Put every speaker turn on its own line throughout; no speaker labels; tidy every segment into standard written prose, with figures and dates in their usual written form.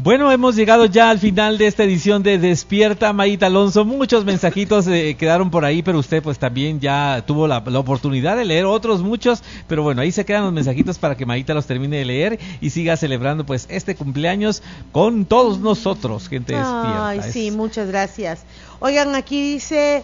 Bueno, hemos llegado ya al final de esta edición de Despierta, Mayita Alonso. Muchos mensajitos quedaron por ahí, pero usted pues también ya tuvo la oportunidad de leer otros muchos, pero bueno, ahí se quedan los mensajitos para que Mayita los termine de leer y siga celebrando pues este cumpleaños con todos nosotros, gente despierta.
Ay, sí, muchas gracias. Oigan, aquí dice,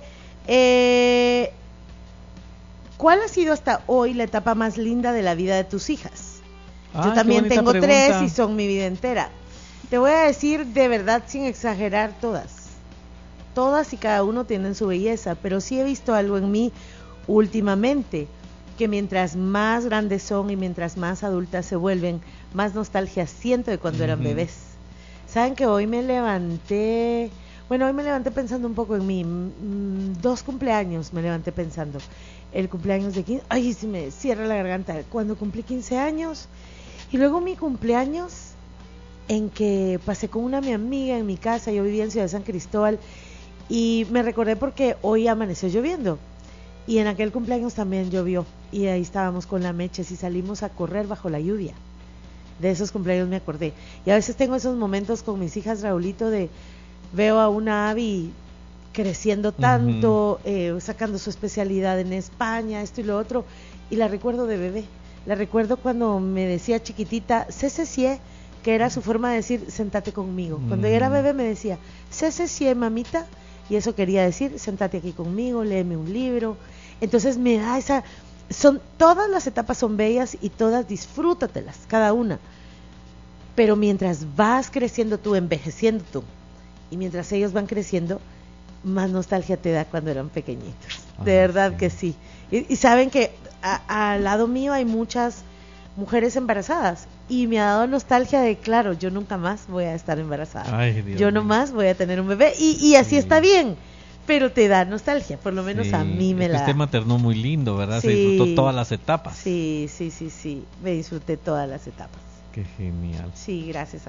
¿cuál ha sido hasta hoy la etapa más linda de la vida de tus hijas? Yo también tengo pregunta. 3 y son mi vida entera. Te voy a decir de verdad, sin exagerar, todas y cada uno tienen su belleza, pero sí he visto algo en mí últimamente, que mientras más grandes son y mientras más adultas se vuelven, más nostalgia siento de cuando eran bebés. Saben que hoy me levanté pensando un poco en mí, 2 cumpleaños me levanté pensando, el cumpleaños de 15, ay, se me cierra la garganta, cuando cumplí 15 años, y luego mi cumpleaños, en que pasé con mi amiga en mi casa, yo vivía en Ciudad de San Cristóbal, y me recordé porque hoy amaneció lloviendo, y en aquel cumpleaños también llovió, y ahí estábamos con la Meches y salimos a correr bajo la lluvia. De esos cumpleaños me acordé, y a veces tengo esos momentos con mis hijas, Raulito, de veo a una Abby creciendo tanto, sacando su especialidad en España, esto y lo otro, y la recuerdo de bebé, la recuerdo cuando me decía chiquitita, "Cece, que era su forma de decir, sentate conmigo. Cuando ella era bebé me decía, "Cece, mamita", y eso quería decir, sentate aquí conmigo, léeme un libro. Entonces me da todas las etapas son bellas y todas disfrútatelas, cada una. Pero mientras vas creciendo tú, envejeciendo tú, y mientras ellos van creciendo, más nostalgia te da cuando eran pequeñitos. De verdad que sí. Y saben que al lado mío hay muchas mujeres embarazadas y me ha dado nostalgia de, claro, yo nunca más voy a estar embarazada.
Ay, Dios
yo no más voy a tener un bebé y así está bien, pero te da nostalgia, por lo menos a mí me la da.
Usted maternó muy lindo, ¿verdad?
Sí,
se disfrutó todas las etapas.
Sí, me disfruté todas las etapas.
Qué genial.
Sí, gracias.